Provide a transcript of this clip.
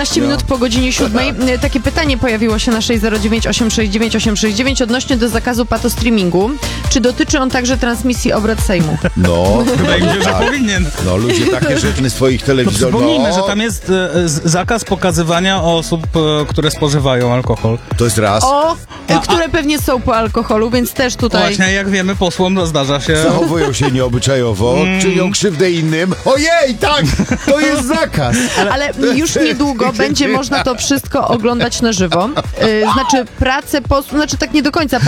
11 minut po godzinie 7. Takie pytanie pojawiło się na 609869869 odnośnie do zakazu patostreamingu. Czy dotyczy on także transmisji obrad Sejmu? No, Wydaje mi się, że powinien. no ludzie takie rzeczy swoich telewizorów. Przypomnijmy, że tam jest zakaz pokazywania osób, które spożywają alkohol. To jest raz. Które pewnie są po alkoholu, więc też tutaj... Właśnie, jak wiemy, posłom zdarza się... Zachowują się nieobyczajowo, czynią krzywdę innym. Ojej, tak! To jest zakaz! Ale już niedługo będzie można to wszystko oglądać na żywo. Znaczy pracę posłów, znaczy tak nie do końca.